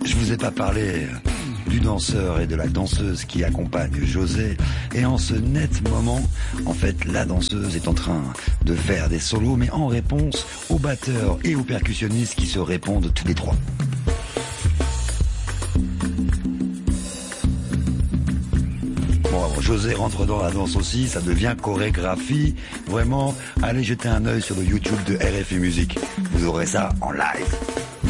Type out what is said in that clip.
Je vous ai pas parlé du danseur et de la danseuse qui accompagne José. Et en ce net moment, en fait, la danseuse est en train de faire des solos, mais en réponse aux batteurs et aux percussionnistes qui se répondent tous les trois. Bon, alors, José rentre dans la danse aussi, ça devient chorégraphie. Vraiment, allez jeter un œil sur le YouTube de RFI Musique. Vous aurez ça en live.